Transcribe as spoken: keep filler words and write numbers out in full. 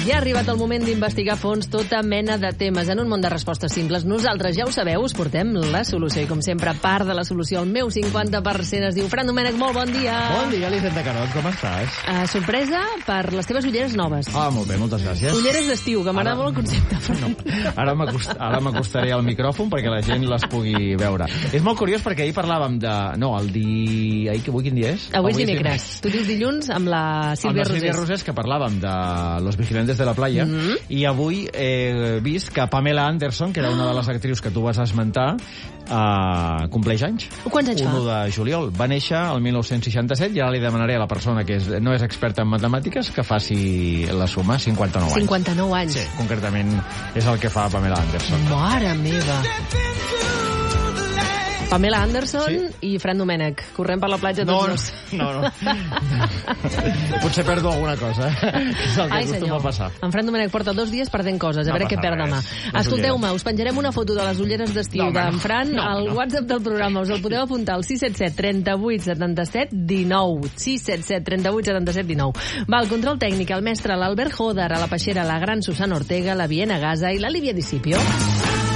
Ja ha arribat el moment d'investigar a fons tota mena de temes en un món de respostes simples. Nosaltres, ja ho sabeu, us portem la solució. I com sempre, part de la solució, el meu cinquanta per cent es diu Fran Domènech, molt bon dia. Bon dia, Elisenda Carot, com estàs? Uh, sorpresa per les teves ulleres noves. Ah, molt bé, moltes gràcies. Ulleres d'estiu, que m'agrada molt el concepte, Fran. No, ara m'acostaré al micròfon perquè la gent les pugui veure. És molt curiós perquè ahir parlàvem de... No, el di... Ahir, avui quin dia és? Avui és dimecres. Tu dius dilluns amb la Sílvia Rosés. Amb la Sílvia Rosés, que parlàvem de Los Vigilantes de la Playa, mm -hmm. i avui he vist que Pamela Anderson, que era una de les actrius que tu vas esmentar, uh, compleix anys. Quants anys fa? un de juliol. Va néixer el mil nou-cents seixanta-set i ara li demanaré a la persona que és, no és experta en matemàtiques que faci la suma, cinquanta-nou anys. cinquanta-nou anys. Sí, concretament és el que fa Pamela Anderson. Mare meva. Pamela Anderson sí? I Fran Domènech. Correm per la platja tots no, dos. No, no, no. Potser perdo alguna cosa, eh? És el que Ai, acostuma senyor. a passar. En Fran Domènech porta dos dies perdent coses, a No veure què passa perd demà. res. Escolteu-me, us penjarem una foto de les ulleres d'estiu No, home, d'en no. Fran No, al no. WhatsApp del programa. Us el podeu apuntar al sis set set, trenta-vuit, setanta-set, dinou. sis set set, trenta-vuit, setanta-set, dinou. Va, el control tècnic, el mestre l'Albert Joder, a la peixera la gran Susana Ortega, la Viena Gaza i la Lívia Discipio.